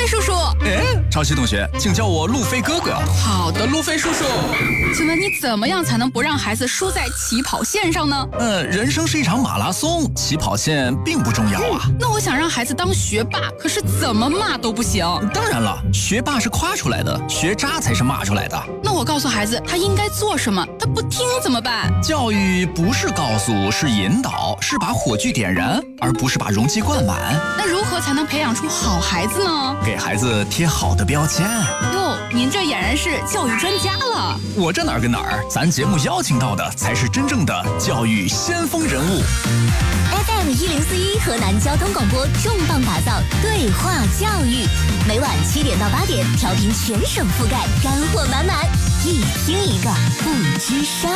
飞叔叔。 哎，潮汐同学，请叫我路飞哥哥。 好的，路飞叔叔。请问你怎么样才能不让孩子输在起跑线上呢？ 人生是一场马拉松，起跑线并不重要啊。 那我想让孩子当学霸，可是怎么骂都不行。 当然了，学霸是夸出来的，学渣才是骂出来的。 那我告诉孩子他应该做什么，他不听怎么办？ 教育不是告诉，是引导，是把火炬点燃，而不是把容器灌满。 那如何才能培养出好孩子呢？ 给孩子贴好的标签。 哟，您这俨然是教育专家了。 我这哪儿跟哪儿，咱节目邀请到的才是真正的教育先锋人物。 FM1041河南交通广播重磅打造对话教育，每晚7点到8点，调频全省覆盖，干货满满，一听一个不吱声。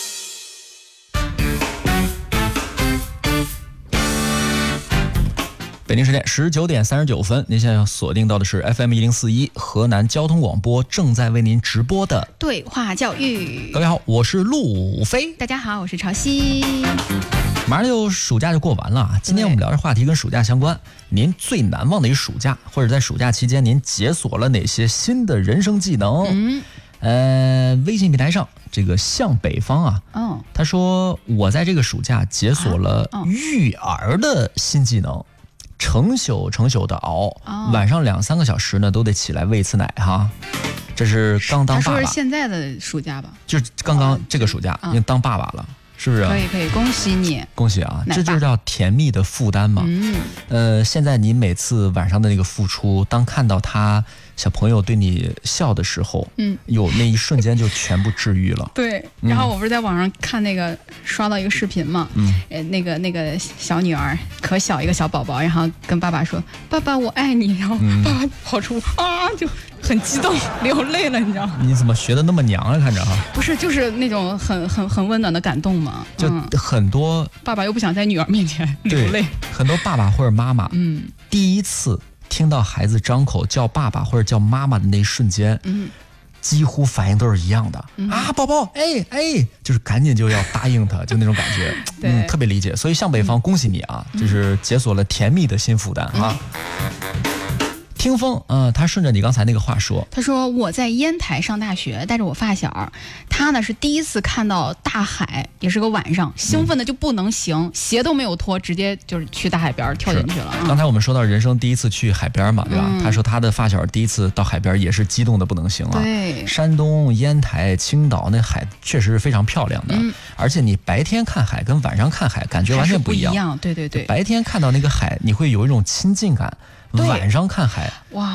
北京时间19点39分，您现在锁定到的是 FM1041河南交通广播正在为您直播的对话教育。 各位好，我是路飞。 大家好，我是潮汐。 马上就暑假就过完了，今天我们聊的话题跟暑假相关。您最难忘的一暑假，或者在暑假期间您解锁了哪些新的人生技能？微信平台上这个向北方啊，他说我在这个暑假解锁了育儿的新技能。成宿的熬，晚上2-3个小时呢，都得起来喂一次奶哈。这是刚当爸爸。 他说是现在的暑假吧？ 就是刚刚这个暑假，已经当爸爸了，是不是？ 可以，恭喜你， 恭喜啊！这就叫甜蜜的负担嘛。现在你每次晚上的那个付出，当看到他小朋友对你笑的时候，有那一瞬间就全部治愈了。 对，然后我不是在网上看那个刷到一个视频嘛，那个小女儿可小一个小宝宝，然后跟爸爸说：“爸爸，我爱你。”然后爸爸跑出就很激动，流泪了，你知道吗？ 你怎么学的那么娘啊？看着哈， 不是，就是那种很温暖的感动嘛。 就很多爸爸又不想在女儿面前流泪，很多爸爸或者妈妈，第一次听到孩子张口叫爸爸或者叫妈妈的那一瞬间，几乎反应都是一样的啊，宝宝，哎，就是赶紧就要答应他，就那种感觉，特别理解。所以向北方，恭喜你啊，就是解锁了甜蜜的新负担啊。听风，他顺着你刚才那个话说， 他说我在烟台上大学，带着我发小，他呢是第一次看到大海，也是个晚上，兴奋的就不能行，鞋都没有脱，直接就是去大海边跳进去了。 刚才我们说到人生第一次去海边嘛，对吧？他说他的发小第一次到海边也是激动的不能行了。 对， 山东、烟台、青岛那海确实是非常漂亮的，而且你白天看海跟晚上看海感觉完全不一样。 对， 白天看到那个海，你会有一种亲近感。晚上看海， 哇。